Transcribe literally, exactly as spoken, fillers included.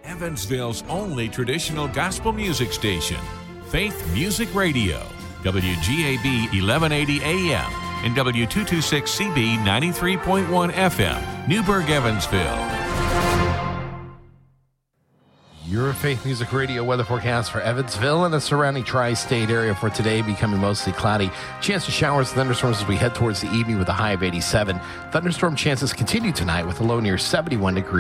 Evansville's only traditional gospel music station, Faith Music Radio, W G A B eleven eighty A M and W two twenty-six C B ninety-three point one F M, Newburgh, Evansville. Your Faith Music Radio weather forecast for Evansville and the surrounding tri-state area for today, becoming mostly cloudy. Chance of showers and thunderstorms as we head towards the evening with a high of eighty-seven. Thunderstorm chances continue tonight with a low near seventy-one degrees.